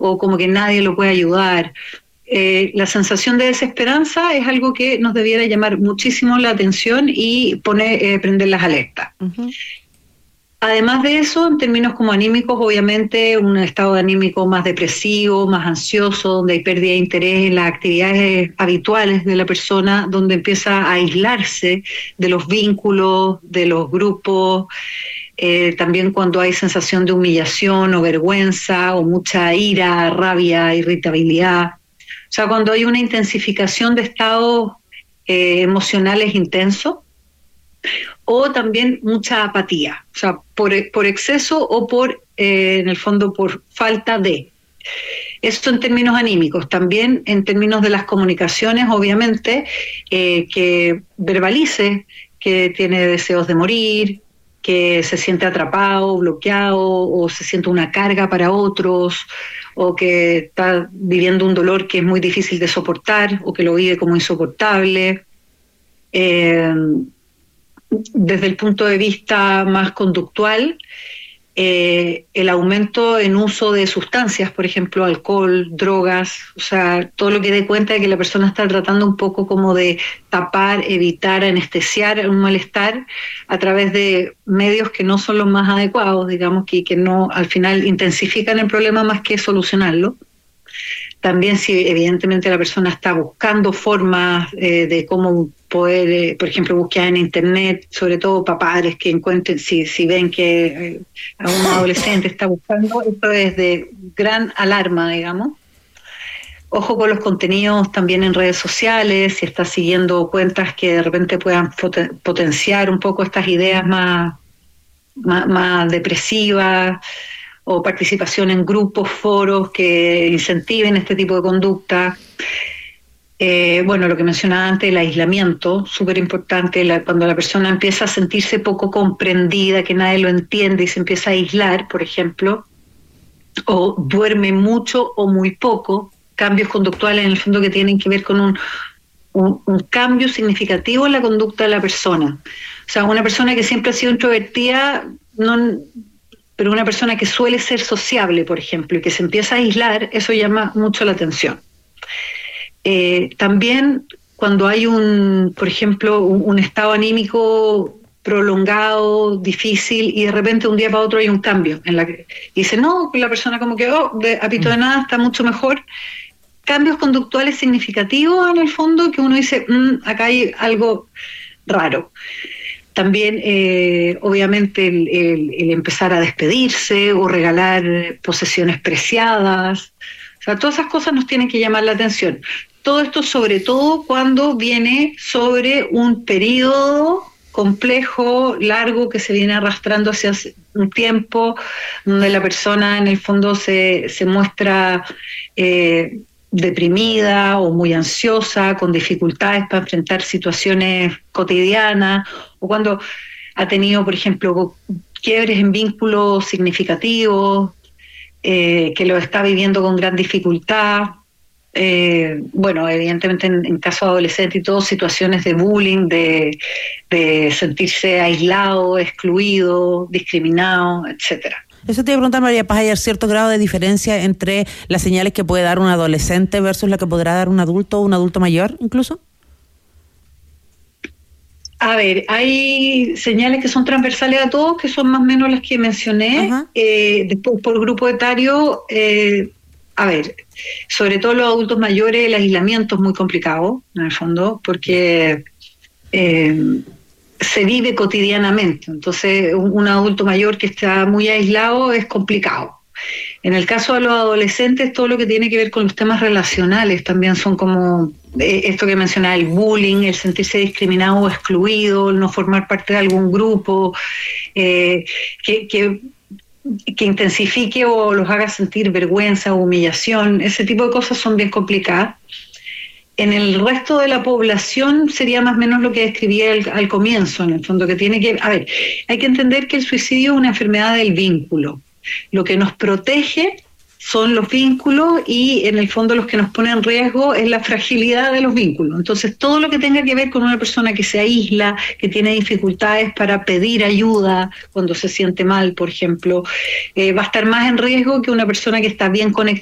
o como que nadie lo puede ayudar. La sensación de desesperanza es algo que nos debiera llamar muchísimo la atención y prender las alertas. Uh-huh. Además de eso, en términos como anímicos, obviamente un estado anímico más depresivo, más ansioso, donde hay pérdida de interés en las actividades habituales de la persona, donde empieza a aislarse de los vínculos, de los grupos, también cuando hay sensación de humillación o vergüenza o mucha ira, rabia, irritabilidad. O sea, cuando hay una intensificación de estados emocionales intensos, o también mucha apatía, o sea, por exceso o en el fondo, por falta de. Esto en términos anímicos. También en términos de las comunicaciones, obviamente, que verbalice que tiene deseos de morir, que se siente atrapado, bloqueado, o se siente una carga para otros, o que está viviendo un dolor que es muy difícil de soportar, o que lo vive como insoportable. Desde el punto de vista más conductual, el aumento en uso de sustancias, por ejemplo, alcohol, drogas, o sea, todo lo que dé cuenta de que la persona está tratando un poco como de tapar, evitar, anestesiar un malestar a través de medios que no son los más adecuados, digamos, que no, al final intensifican el problema más que solucionarlo. También si evidentemente la persona está buscando formas de cómo poder, por ejemplo, buscar en internet, sobre todo para padres que encuentren, si ven que a un adolescente está buscando, esto es de gran alarma, digamos. Ojo con los contenidos también en redes sociales, si está siguiendo cuentas que de repente puedan potenciar un poco estas ideas más depresivas, o participación en grupos, foros que incentiven este tipo de conducta. Bueno, lo que mencionaba antes, el aislamiento, súper importante, cuando la persona empieza a sentirse poco comprendida, que nadie lo entiende y se empieza a aislar, por ejemplo, o duerme mucho o muy poco, cambios conductuales en el fondo que tienen que ver con un cambio significativo en la conducta de la persona. O sea, una persona que siempre ha sido introvertida, pero una persona que suele ser sociable, por ejemplo, y que se empieza a aislar, eso llama mucho la atención. También cuando hay por ejemplo, un estado anímico prolongado, difícil, y de repente un día para otro hay un cambio, y dice, no, la persona como que, a pito de nada, está mucho mejor. Cambios conductuales significativos en el fondo, que uno dice, acá hay algo raro. También, obviamente, el empezar a despedirse o regalar posesiones preciadas. O sea, todas esas cosas nos tienen que llamar la atención. Todo esto, sobre todo, cuando viene sobre un periodo complejo, largo, que se viene arrastrando hacia un tiempo, donde la persona, en el fondo, se muestra deprimida o muy ansiosa, con dificultades para enfrentar situaciones cotidianas, o cuando ha tenido, por ejemplo, quiebres en vínculos significativos, que lo está viviendo con gran dificultad. Bueno, evidentemente en caso de adolescente y todo, situaciones de bullying, de sentirse aislado, excluido, discriminado, etcétera. Eso te iba a preguntar, María Paz, ¿hay cierto grado de diferencia entre las señales que puede dar un adolescente versus la que podrá dar un adulto mayor incluso? A ver, hay señales que son transversales a todos, que son más o menos las que mencioné. Después, por grupo etario, a ver, sobre todo los adultos mayores, el aislamiento es muy complicado, en el fondo, porque se vive cotidianamente. Entonces, un adulto mayor que está muy aislado es complicado. En el caso de los adolescentes, todo lo que tiene que ver con los temas relacionales también son como esto que mencionaba, el bullying, el sentirse discriminado o excluido, el no formar parte de algún grupo, que intensifique o los haga sentir vergüenza o humillación. Ese tipo de cosas son bien complicadas. En el resto de la población sería más o menos lo que describí al comienzo, en el fondo, que tiene que... A ver, hay que entender que el suicidio es una enfermedad del vínculo. Lo que nos protege son los vínculos y en el fondo los que nos ponen en riesgo es la fragilidad de los vínculos. Entonces todo lo que tenga que ver con una persona que se aísla, que tiene dificultades para pedir ayuda cuando se siente mal, por ejemplo, va a estar más en riesgo que una persona que está bien conectada